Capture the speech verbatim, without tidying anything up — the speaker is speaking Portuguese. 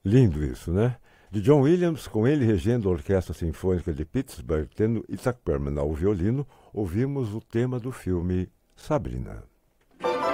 Lindo isso, né? De John Williams, com ele regendo a Orquestra Sinfônica de Pittsburgh, tendo Isaac Perman ao violino, ouvimos o tema do filme Sabrina.